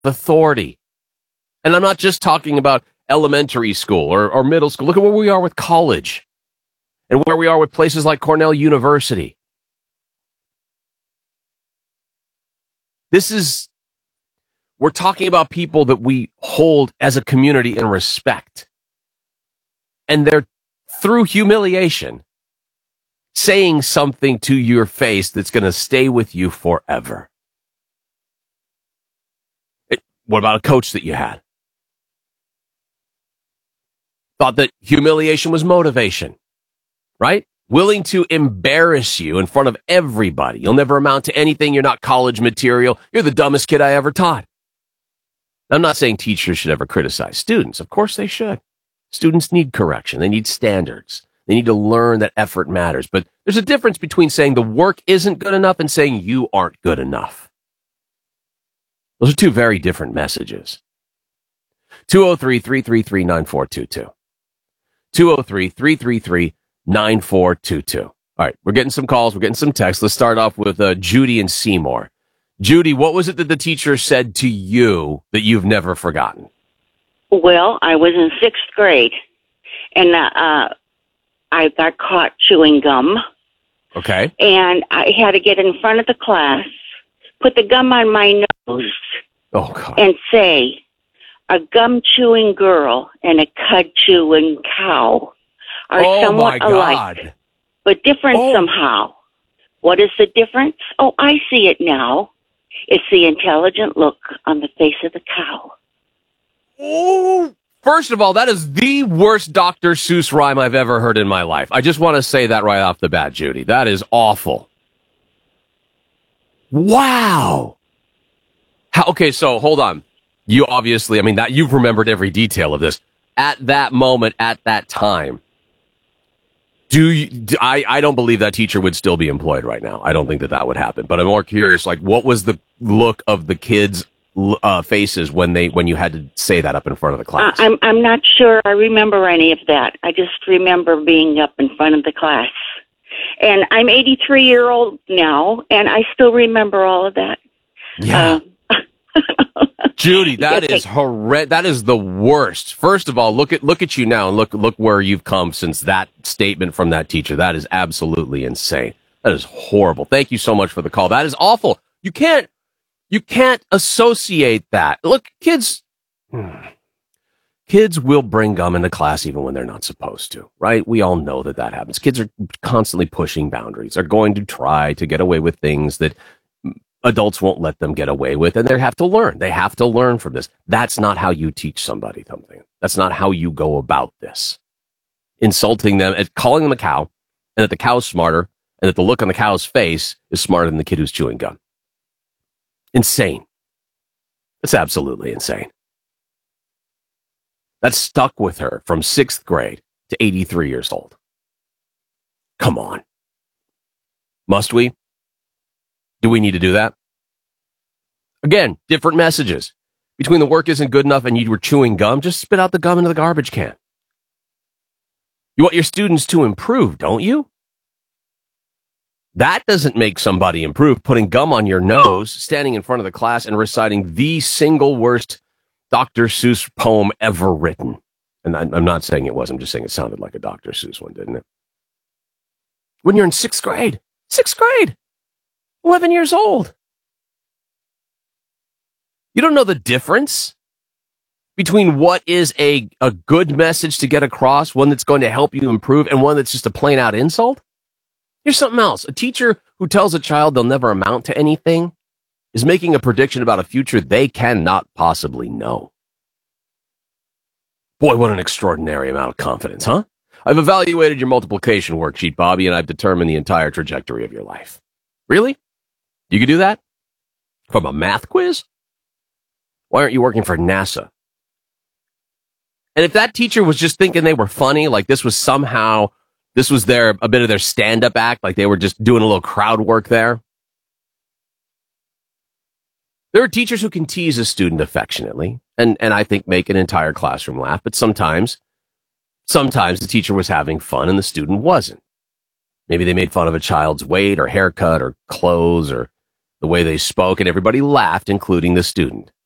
authority. And I'm not just talking about elementary school or middle school. Look at where we are with college and where we are with places like Cornell University. We're talking about people that we hold as a community in respect. And they're, through humiliation, saying something to your face that's going to stay with you forever. What about a coach that you had? Thought that humiliation was motivation, right? Willing to embarrass you in front of everybody. You'll never amount to anything. You're not college material. You're the dumbest kid I ever taught. I'm not saying teachers should ever criticize students. Of course they should. Students need correction. They need standards. They need to learn that effort matters. But there's a difference between saying the work isn't good enough and saying you aren't good enough. Those are two very different messages. 203-333-9422. 203-333-9422. All right, we're getting some calls. We're getting some texts. Let's start off with Judy and Seymour. Judy, what was it that the teacher said to you that you've never forgotten? Well, I was in 6th grade, and I got caught chewing gum. Okay. And I had to get in front of the class, put the gum on my nose, and say, a gum-chewing girl and a cud-chewing cow are somewhat alike, but different somehow. What is the difference? Oh, I see it now. It's the intelligent look on the face of the cow. Oh, first of all, that is the worst Dr. Seuss rhyme I've ever heard in my life. I just want to say that right off the bat, Judy. That is awful. Wow. Okay, so hold on. You obviously, you've remembered every detail of this. At that moment, at that time, I don't believe that teacher would still be employed right now. I don't think that would happen. But I'm more curious, what was the look of the kids' faces when you had to say that up in front of the class? I'm not sure I remember any of that. I just remember being up in front of the class. And I'm 83-year-old now, and I still remember all of that. Yeah. Judy, that is horrendous. That is the worst. First of all, look at you now and look where you've come since that statement from that teacher. That is absolutely insane. That is horrible. Thank you so much for the call. That is awful. You can't associate that. Look, kids will bring gum into class even when they're not supposed to, right? We all know that happens. Kids are constantly pushing boundaries. They're going to try to get away with things that adults won't let them get away with, and they have to learn. They have to learn from this. That's not how you teach somebody something. That's not how you go about this. Insulting them, calling them a cow, and that the cow's smarter, and that the look on the cow's face is smarter than the kid who's chewing gum. Insane. It's absolutely insane. That stuck with her from 6th grade to 83 years old. Come on. Must we? Do we need to do that? Again, different messages. Between the work isn't good enough and you were chewing gum, just spit out the gum into the garbage can. You want your students to improve, don't you? That doesn't make somebody improve. Putting gum on your nose, standing in front of the class and reciting the single worst Dr. Seuss poem ever written. And I'm not saying it was. I'm just saying it sounded like a Dr. Seuss one, didn't it? When you're in 6th grade. 6th grade. 11 years old. You don't know the difference between what is a good message to get across, one that's going to help you improve, and one that's just a plain out insult? Here's something else. A teacher who tells a child they'll never amount to anything is making a prediction about a future they cannot possibly know. Boy, what an extraordinary amount of confidence, huh? I've evaluated your multiplication worksheet, Bobby, and I've determined the entire trajectory of your life. Really? You could do that? From a math quiz? Why aren't you working for NASA? And if that teacher was just thinking they were funny, like this was a bit of their stand-up act, like they were just doing a little crowd work there. There are teachers who can tease a student affectionately, and I think make an entire classroom laugh, but sometimes the teacher was having fun and the student wasn't. Maybe they made fun of a child's weight or haircut or clothes or the way they spoke, and everybody laughed, including the student.